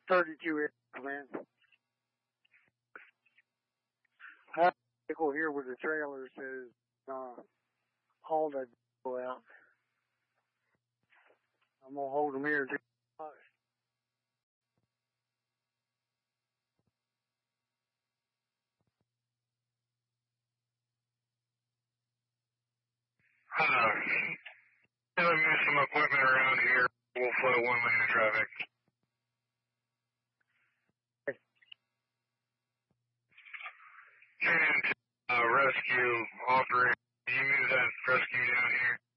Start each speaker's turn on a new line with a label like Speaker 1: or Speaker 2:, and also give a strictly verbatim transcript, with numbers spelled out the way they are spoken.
Speaker 1: thirty-two man. I have a vehicle here with a trailer says uh, haul that vehicle out. I'm gonna hold them here. Uh,
Speaker 2: let me move some equipment around here. We'll flow one lane of traffic. And uh, rescue operator, can you move that rescue down here?